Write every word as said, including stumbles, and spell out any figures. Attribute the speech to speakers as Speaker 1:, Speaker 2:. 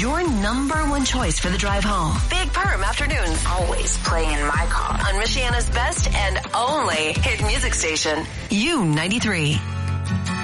Speaker 1: your number one choice for the drive home. Big Perm Afternoons.
Speaker 2: Always play in my car.
Speaker 1: On Michiana's best and only hit music station, U ninety-three.